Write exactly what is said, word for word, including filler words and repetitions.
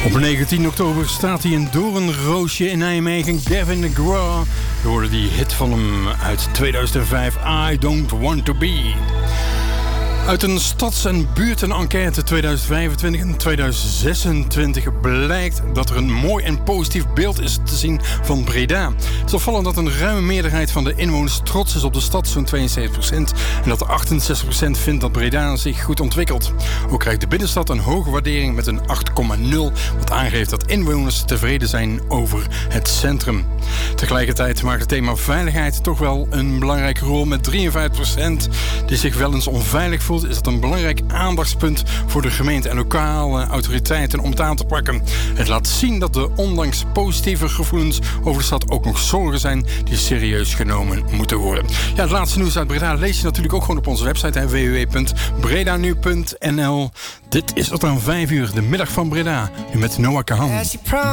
Op negentien oktober staat hij in Doornroosje in Nijmegen. Gavin DeGraw. We hoorden die hit van hem uit tweeduizend vijf. I Don't Want To Be. Uit een stads- en buurten-enquête tweeduizend vijfentwintig en tweeduizend zesentwintig blijkt dat er een mooi en positief beeld is te zien van Breda. Het is opvallend dat een ruime meerderheid van de inwoners trots is op de stad, zo'n tweeënzeventig procent. En dat achtenzestig procent vindt dat Breda zich goed ontwikkelt. Ook krijgt de binnenstad een hoge waardering met een acht komma nul, wat aangeeft dat inwoners tevreden zijn over het centrum. Tegelijkertijd maakt het thema veiligheid toch wel een belangrijke rol met drieënvijftig procent die zich wel eens onveilig voelt. Is dat een belangrijk aandachtspunt voor de gemeente en lokale autoriteiten om het aan te pakken. Het laat zien dat er ondanks positieve gevoelens over de stad ook nog zorgen zijn die serieus genomen moeten worden. Ja, het laatste nieuws uit Breda lees je natuurlijk ook gewoon op onze website, w w w punt breda nu punt n l. Dit is tot aan vijf uur, de middag van Breda, nu met Noah Kahan.